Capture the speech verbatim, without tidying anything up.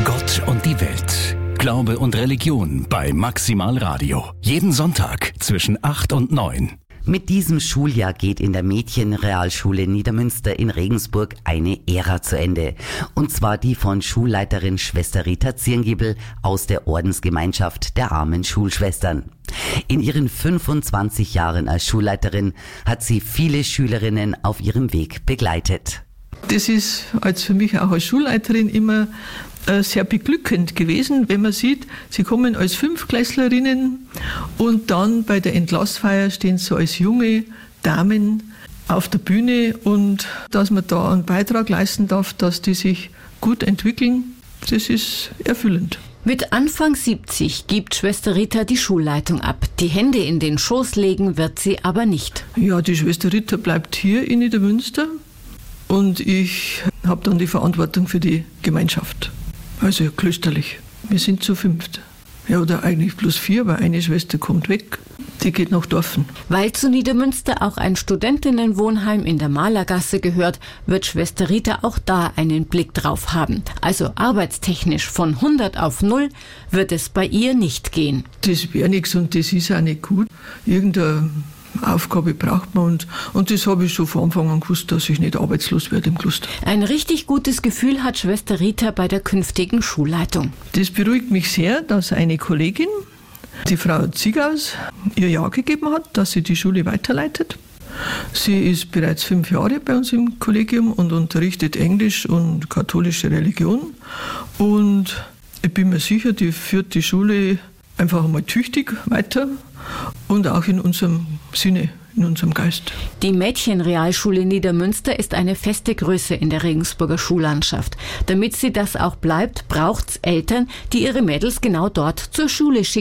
Gott und die Welt. Glaube und Religion bei Maximal Radio. Jeden Sonntag zwischen acht und neun. Mit diesem Schuljahr geht in der Mädchenrealschule Niedermünster in Regensburg eine Ära zu Ende. Und zwar die von Schulleiterin Schwester Rita Zirngiebel aus der Ordensgemeinschaft der armen Schulschwestern. In ihren fünfundzwanzig Jahren als Schulleiterin hat sie viele Schülerinnen auf ihrem Weg begleitet. Das ist als für mich auch als Schulleiterin immer äh, sehr beglückend gewesen, wenn man sieht, sie kommen als Fünftklässlerinnen und dann bei der Entlassfeier stehen sie als junge Damen auf der Bühne und dass man da einen Beitrag leisten darf, dass die sich gut entwickeln, das ist erfüllend. Mit Anfang siebzig gibt Schwester Rita die Schulleitung ab. Die Hände in den Schoß legen wird sie aber nicht. Ja, die Schwester Rita bleibt hier in Niedermünster. Und ich habe dann die Verantwortung für die Gemeinschaft, also klösterlich. Wir sind zu fünft. Ja, oder eigentlich plus vier, weil eine Schwester kommt weg, die geht nach Dorfen. Weil zu Niedermünster auch ein Studentinnenwohnheim in der Malergasse gehört, wird Schwester Rita auch da einen Blick drauf haben. Also arbeitstechnisch von hundert auf null wird es bei ihr nicht gehen. Das wäre nichts und das ist auch nicht gut. Irgendeine Aufgabe braucht man und, und das habe ich schon von Anfang an gewusst, dass ich nicht arbeitslos werde im Kloster. Ein richtig gutes Gefühl hat Schwester Rita bei der künftigen Schulleitung. Das beruhigt mich sehr, dass eine Kollegin, die Frau Ziegaus, ihr Ja gegeben hat, dass sie die Schule weiterleitet. Sie ist bereits fünf Jahre bei uns im Kollegium und unterrichtet Englisch und katholische Religion. Und ich bin mir sicher, die führt die Schule einfach einmal tüchtig weiter und auch in unserem Sinne, in unserem Geist. Die Mädchenrealschule Niedermünster ist eine feste Größe in der Regensburger Schullandschaft. Damit sie das auch bleibt, braucht's Eltern, die ihre Mädels genau dort zur Schule schicken.